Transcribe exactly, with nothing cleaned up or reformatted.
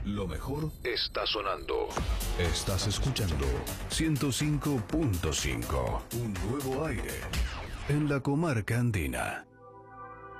Lo mejor está sonando. Estás escuchando ciento cinco punto cinco. Un nuevo aire en la comarca andina.